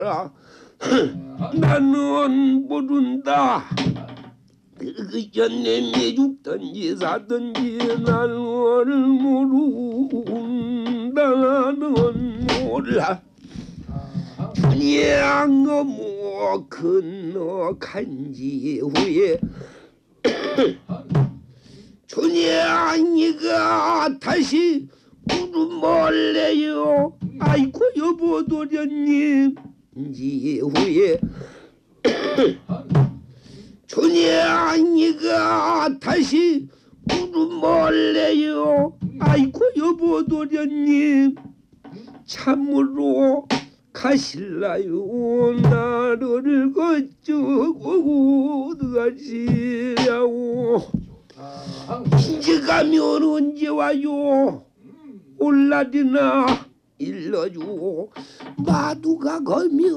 나는 모른다. 그 전에 죽든지 사든지 나는 모른다. 나는 몰라. 그냥 뭐 건너간지 후에 춘향이가 다시 물어볼래요. 아이고 여보도련님 이후에 춘향이가 다시 물어볼래요. 아이고 여보도련님 참으로 가실라요. 나를 거쩌고 가시라고. 이제 가면 언제 와요? 올라리나 일러주고 마두가 거면